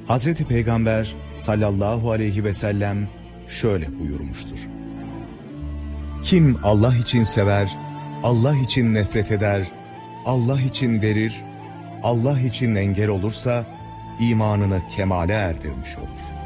Hazreti Peygamber sallallahu aleyhi ve sellem şöyle buyurmuştur. Kim Allah için sever, Allah için nefret eder, Allah için verir, Allah için engel olursa imanını kemale erdirmiş olur.